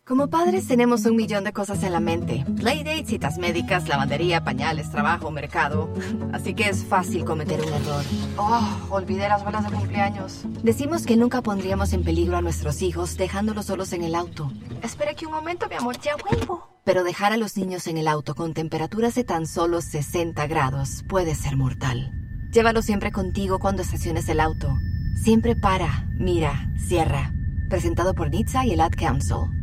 Como padres tenemos 1,000,000 de cosas en la mente. Playdates, citas médicas, lavandería, pañales, trabajo, mercado. Así que es fácil cometer un error. Oh, olvidé las velas de cumpleaños. Decimos que nunca pondríamos en peligro a nuestros hijos dejándolos solos en el auto. Espera aquí un momento, mi amor, ya vuelvo. Pero dejar a los niños en el auto con temperaturas de tan solo 60 grados puede ser mortal. Llévalo siempre contigo cuando estaciones el auto. Siempre para, mira, cierra. Presentado por NHTSA y el Ad Council.